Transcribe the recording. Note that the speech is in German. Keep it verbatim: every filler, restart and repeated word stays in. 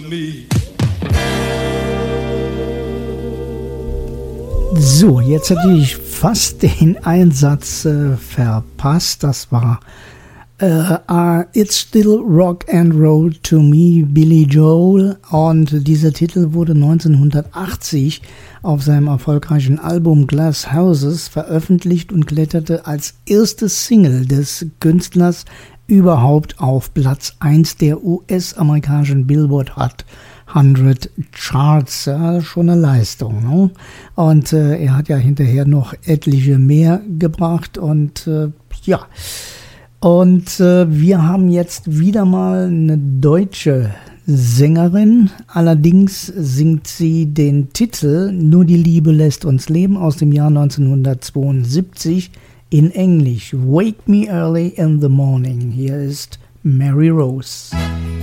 So, jetzt hätte ich fast den Einsatz äh, verpasst. Das war äh, uh, It's Still Rock and Roll to Me, Billy Joel. Und dieser Titel wurde neunzehnhundertachtzig auf seinem erfolgreichen Album Glass Houses veröffentlicht und kletterte als erste Single des Künstlers überhaupt auf Platz eins der U S-amerikanischen Billboard Hot hundert Charts. Ja, schon eine Leistung, ne? Und äh, er hat ja hinterher noch etliche mehr gebracht und äh, ja. Und äh, wir haben jetzt wieder mal eine deutsche Sängerin. Allerdings singt sie den Titel Nur die Liebe lässt uns leben aus dem Jahr neunzehnhundertzweiundsiebzig in Englisch. Wake Me Early in the Morning. Hier ist Mary Rose.